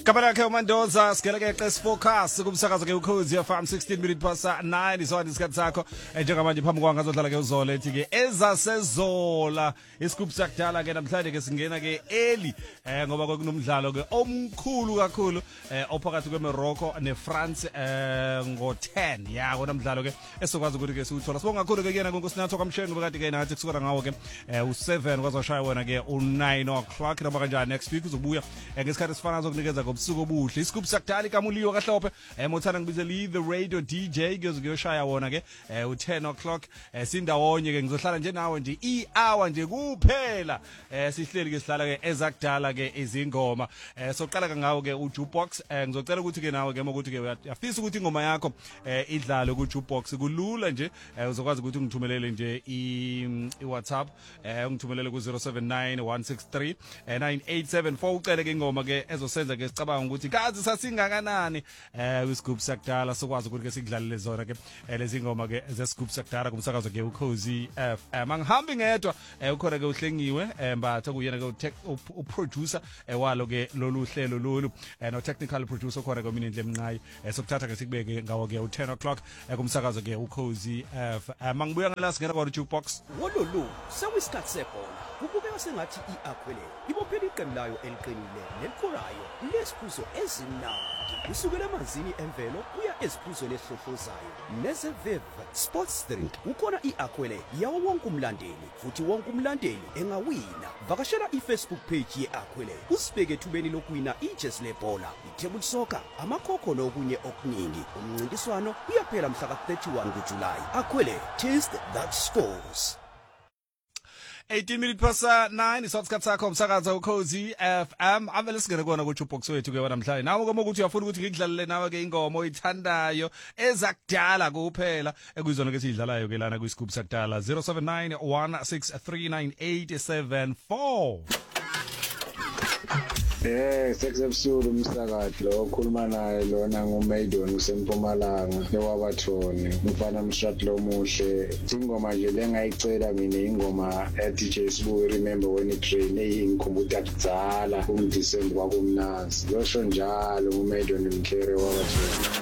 Kabala ke uMandoza sigeleke Qes Focus kumsakazo ke ukhozi FM 16:09 isona isikhathi sakho njengamanje phambi kwanga ngazodlala ke uZola ethi ke ezasezola isigubhu sakudala ke namhlanje ke singena ke early ngoba kunomdlalo ke omkhulu kakhulu ophakathi kweMorocco neFrance ngo10 ya konamdlalo ke esokwazi ukuthi ke siwuthola sibonga kakhulu ke yena konkusinatho kamsheni bekade ke nathi kusukela ngawo ke u7 kwazoshaya wona ke u9 o'clock noma kanjani next week uzobuya ngesikhathi sifana zokunikeza ngobusuku obuhle isigubhu sakudala ikamuliyo kahlophe mothana ngibizeli the radio DJ kuyoshaya wona ke u10 o'clock sindawonye ke ngizohlala nje nawe nje i-hour nje kuphela sihleli ke sihlala ke ezakudala ke izingoma soqala ngawo ke uJukebox ngizocela ukuthi ke nawe ke ukuthi ke uyafisa ukuthi ingoma yakho idlale kuJukebox kulula nje uzokwazi ukuthi ungithumelele nje iWhatsApp ungithumelele ku 0791639874 ucele ke ingoma ke ezosenza ke sicabanga ukuthi kazi sasingakanani kwisigubhu sakudala sokwazi ukuthi ke sikudlalele zona ke lezi ngoma ke zesigubhu sakudala kumsakazo ke ukhozi FM angihambi ngedwa ukhona ke uhlengiwe mbatha kuyena ke uproducer walo ke lolu hlelo lolu no technical producer khona ke mina indle emnqayi sokuthatha ke sikubeke ngawo ke u10 o'clock kumsakazo ke ukhozi FM mangibuya ngala singena kwa Jukebox wololu sewisikhathi sebhola kubukeka sengathi iAquile ibophela iqembu layo eliqinile nelikhulayo lesiphuzo ezimnandi kusukela emanzini emvelo kuya eziphuzweni ehlohlozayo nezeviv sports drink ukhona iAquile yawo wonke umlandeli futhi wonke umlandeli engawina vakashela iFacebook page yeAquile usibeke ethubeni lokuwina ijezi lebhola itable soccer amakhokho nokunye okuningi umncintiswano uyaphela mhla ka31 kuJulayi Aquile taste that scores 18:09 isikhathi sakho umsakazo ukhozi FM avele singene kona ku Jukebox wethu ke namhlanje nawe ngoba ukuthi uyafuna ukuthi ngikudlalele nawe ke ingoma oyithandayo ezakudala kuphela ekuyizona ke sidlalayo ke lana kwisigubhu sakudala 0791639874 sekusebusuku umsakazi lo okhuluma naye lona nguMaidon usempumalanga ewabathoni umfana mshado lomuhle ingoma nje lengayicela mina ingoma eDJ Sibu remember when it rain eyingikhumbuza kudzala umDecember kwakumnanzi yosho njalo nguMaidon Mkhere wabathoni